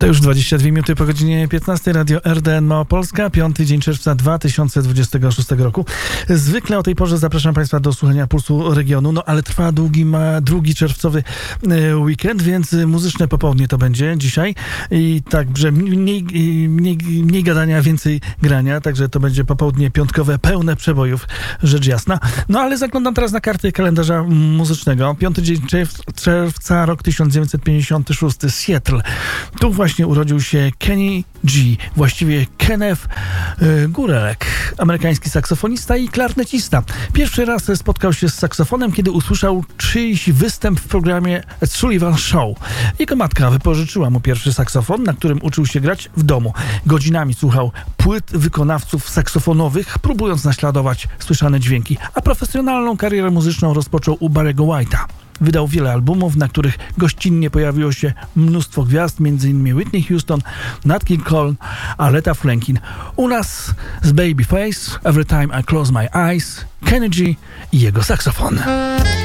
To już 22 minuty po godzinie 15. Radio RDN Małopolska, 5 dzień czerwca 2026 roku. Zwykle o tej porze zapraszam Państwa do słuchania Pulsu Regionu, no ale trwa drugi czerwcowy weekend, więc muzyczne popołudnie to będzie dzisiaj i także mniej gadania, więcej grania, także to będzie popołudnie piątkowe, pełne przebojów, rzecz jasna. No ale zaglądam teraz na karty kalendarza muzycznego. 5 dzień czerwca, rok 1956, Seattle. Tu właśnie urodził się Kenny G, właściwie Kenneth Gurelek, amerykański saksofonista i klarnecista. Pierwszy raz spotkał się z saksofonem, kiedy usłyszał czyjś występ w programie Sullivan Show. Jego matka wypożyczyła mu pierwszy saksofon, na którym uczył się grać w domu. Godzinami słuchał płyt wykonawców saksofonowych, próbując naśladować słyszane dźwięki, a profesjonalną karierę muzyczną rozpoczął u Barry'ego White'a. Wydał wiele albumów, na których gościnnie pojawiło się mnóstwo gwiazd, m.in. Whitney Houston, Nat King Cole, Aretha Franklin. U nas z Babyface, Every Time I Close My Eyes, Kenny G i jego saksofon.